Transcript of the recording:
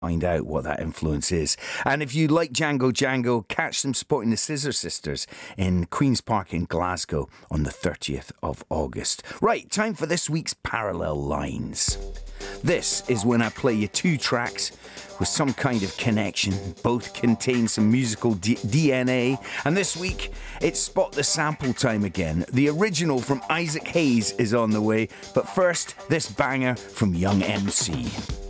Find out what that influence is. And if you like Django Django, catch them supporting the Scissor Sisters in Queen's Park in Glasgow on the 30th of August. Right, time for this week's Parallel Lines. This is when I play you two tracks with some kind of connection. Both contain some musical DNA. And this week, it's Spot the Sample time again. The original from Isaac Hayes is on the way. But first, this banger from Young MC.